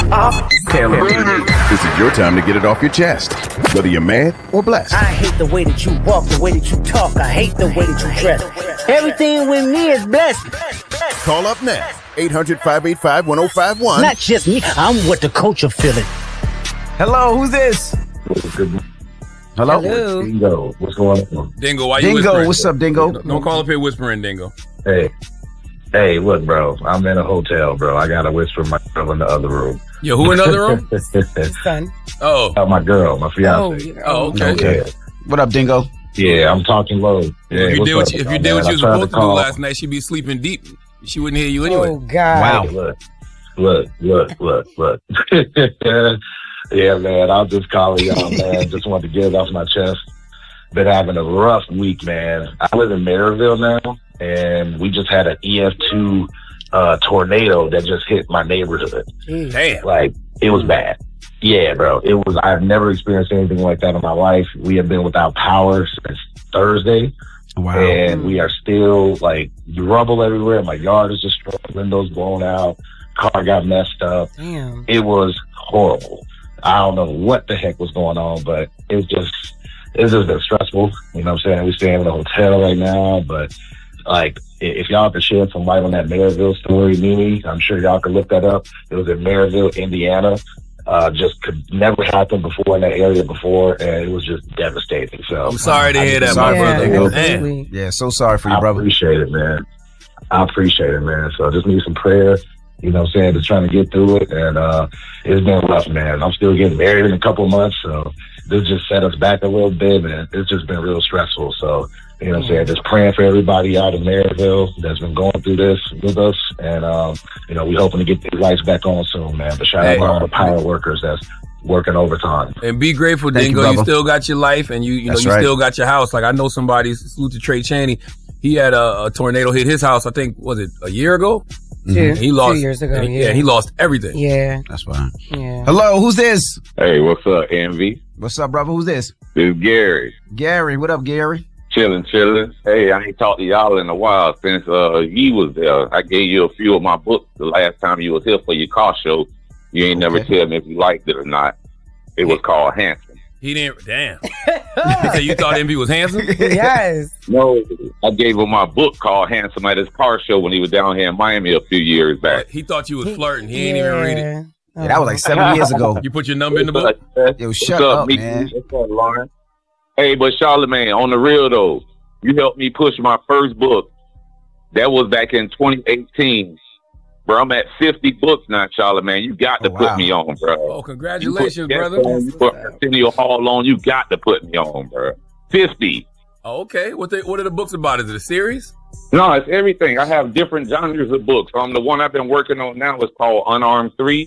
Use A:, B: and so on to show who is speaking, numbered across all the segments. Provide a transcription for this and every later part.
A: Taylor.
B: This is your time to get it off your chest, whether you're mad or blessed.
C: I hate the way that you walk, the way that you talk. I hate the way that you dress. Everything with me is blessed.
B: Call up now, 800-585-1051.
C: Not just me, I'm what the culture feeling.
A: Hello, who's this? Hello?
D: Dingo, what's going on?
E: Dingo, why you
A: Dingo,
E: whispering?
A: what's up, Dingo?
E: Don't call up here whispering, Dingo.
D: Hey, look, bro. I'm in a hotel, bro. I gotta whisper my girl in the other room.
E: Yo, who in the other room?
F: Son.
E: Oh,
D: My girl, my fiance.
E: okay.
A: What up, Dingo?
D: Yeah, I'm talking low. Yeah,
E: If you did what you was
D: I tried
E: supposed to do
D: call.
E: last night, she'd be sleeping deep. She wouldn't hear you anyway.
F: Oh, God.
A: Wow.
D: Look. Yeah, man, I'll just call y'all, man. Just wanted to get it off my chest. Been having a rough week, man. I live in Maryville now, and we just had an EF2 tornado that just hit my neighborhood.
E: Damn.
D: Like, it was bad. Yeah, bro. I've never experienced anything like that in my life. We have been without power since Thursday.
A: Wow.
D: And we are still, like, rubble everywhere. My yard is destroyed, windows blown out, car got messed up.
F: Damn.
D: It was horrible. I don't know what the heck was going on, but it's just been stressful. You know what I'm saying? We're staying in a hotel right now, but like, if y'all could shed some light on that Maryville story, Mimi, I'm sure y'all could look that up. It was in Maryville, Indiana. Just could never happen before in that area before, and it was just devastating. So
E: I'm sorry to hear that, my brother.
F: Absolutely.
A: Yeah, so sorry for you,
D: I
A: brother.
D: appreciate it, man. So I just need some prayer. You know what I'm saying? Just trying to get through it. And it's been rough, man. I'm still getting married in a couple of months. So this just set us back a little bit, man. It's just been real stressful. So, you know what I'm saying? Just praying for everybody out in Maryville that's been going through this with us. And, you know, we hoping to get these lights back on soon, man. But shout out to all the power workers that's working overtime.
E: And be grateful,
A: Thank you,
E: Dingo. You
A: brother.
E: still got your life, and you know
A: That's
E: you
A: right.
E: still got your house. Like, I know somebody, salute to Trey Chaney. He had a tornado hit his house. I think, was it a year ago? He lost
F: 2 years ago.
E: and
F: Yeah.
E: he lost everything.
F: Yeah.
A: That's fine.
F: Yeah.
A: Hello, who's this?
G: Hey, what's up, Envy?
A: What's up, brother? Who's this?
G: This is Gary.
A: Gary. What up, Gary?
G: Chilling. Hey, I ain't talked to y'all in a while since you was there. I gave you a few of my books the last time you was here for your car show. You ain't never tell me if you liked it or not. It was called Handsome.
E: He didn't. Damn. So you thought Envy was handsome?
F: Yes.
G: No, I gave him my book called Handsome at his car show when he was down here in Miami a few years back.
E: He thought you was flirting. He ain't even read it.
A: Yeah, that was like 7 years ago.
E: You put your number in the book?
A: Yo, shut up,
G: Meek?
A: man.
G: What's up, Lauren? Hey, but Charlamagne, on the real though, you helped me push my first book. That was back in 2018. Bro, I'm at 50 books now, Charlamagne. You got to put me on, bro.
E: Oh, congratulations, brother.
G: You put Arsenio Hall on. You got to put me on, bro. 50.
E: Oh, okay. What are the books about? Is it a series?
G: No, it's everything. I have different genres of books. The one I've been working on now is called Unarmed 3,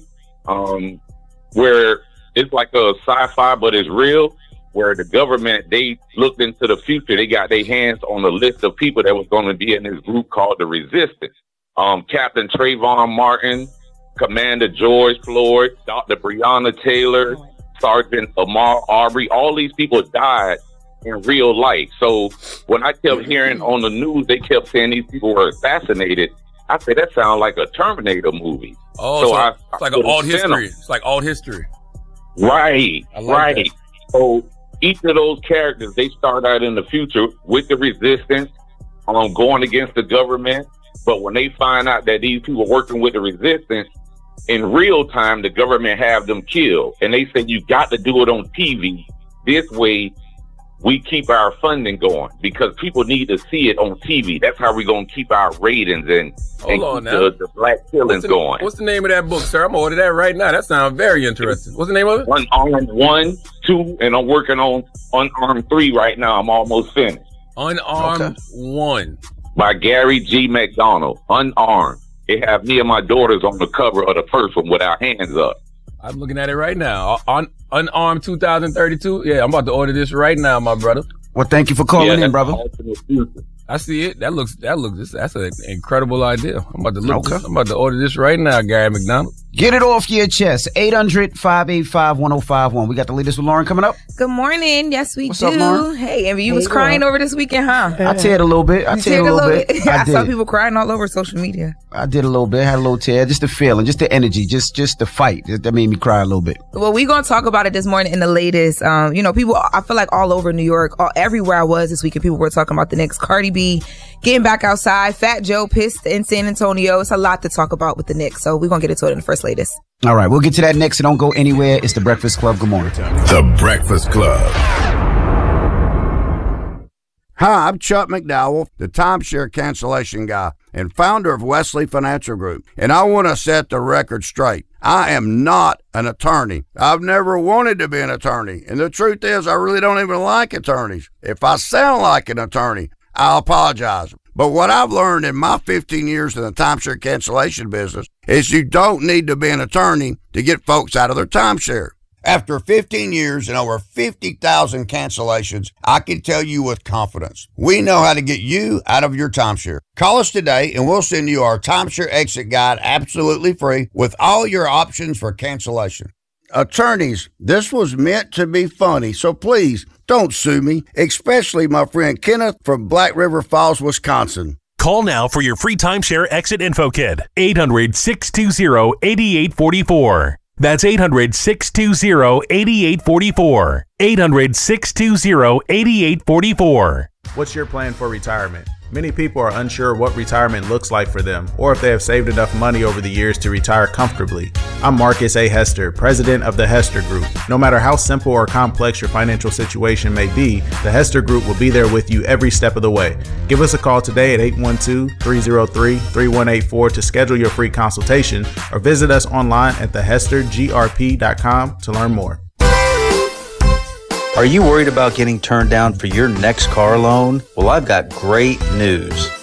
G: where it's like a sci-fi, but it's real, where the government, they looked into the future. They got their hands on a list of people that was going to be in this group called the Resistance. Captain Trayvon Martin, Commander George Floyd, Dr. Breonna Taylor, Sergeant Ahmaud Arbery, all these people died in real life. So when I kept hearing on the news, they kept saying these people were assassinated, I said, that sounds like a Terminator movie.
E: Oh, so it's like an alt history. It's like alt history.
G: Right,
E: like that.
G: So each of those characters, they start out in the future with the resistance, going against the government. But when they find out that these people working with the resistance, in real time, the government have them killed. And they said, you got to do it on TV. This way, we keep our funding going because people need to see it on TV. That's how we're going to keep our ratings and keep the black killings going.
E: What's the name of that book, sir? I'm going to order that right now. That sounds very interesting. What's the name of it?
G: Unarmed 1, 2, and I'm working on Unarmed 3 right now. I'm almost finished.
E: Unarmed 1.
G: By Gary G. McDonald. Unarmed. They have me and my daughters on the cover of the first one with our hands up.
E: I'm looking at it right now. Unarmed 2032. Yeah, I'm about to order this right now, my brother.
A: Well, thank you for calling in, brother.
E: I see it. That's an incredible idea. I'm about to look. I'm about to order this right now, Gary McDonald.
A: Get it off your chest. 800-585-1051. We got the latest with Lauren coming up.
F: Good morning. Yes, we
A: What's
F: do.
A: up, Lauren?
F: Hey, Envy, you was crying over this weekend, huh?
A: I teared a little bit. I
F: saw people crying all over social media.
A: I did a little bit. Had a little tear. Just the feeling, just the energy, just the fight. That made me cry a little bit.
F: Well, we're going to talk about it this morning in the latest. People, I feel like all over New York, everywhere I was this weekend, people were talking about the Knicks. Cardi B getting back outside. Fat Joe pissed in San Antonio. It's a lot to talk about with the Knicks. So we're going to get into it in the first latest.
A: All right, we'll get to that next, so don't go anywhere. It's The Breakfast Club. Good morning.
B: The Breakfast Club.
H: Hi, I'm Chuck McDowell, the timeshare cancellation guy and founder of Wesley Financial Group, and I want to set the record straight. I am not an attorney. I've never wanted to be an attorney, and the truth is I really don't even like attorneys. If I sound like an attorney, I'll apologize. But what I've learned in my 15 years in the timeshare cancellation business is you don't need to be an attorney to get folks out of their timeshare. After 15 years and over 50,000 cancellations, I can tell you with confidence, we know how to get you out of your timeshare. Call us today and we'll send you our timeshare exit guide absolutely free with all your options for cancellation. Attorneys, this was meant to be funny, so please don't sue me, especially my friend Kenneth from Black River Falls, Wisconsin.
I: Call now for your free timeshare exit info kit. 800-620-8844. That's 800-620-8844. 800-620-8844.
J: What's your plan for retirement? Many people are unsure what retirement looks like for them, or if they have saved enough money over the years to retire comfortably. I'm Marcus A. Hester, president of the Hester Group. No matter how simple or complex your financial situation may be, the Hester Group will be there with you every step of the way. Give us a call today at 812-303-3184 to schedule your free consultation, or visit us online at thehestergrp.com to learn more.
K: Are you worried about getting turned down for your next car loan? Well, I've got great news.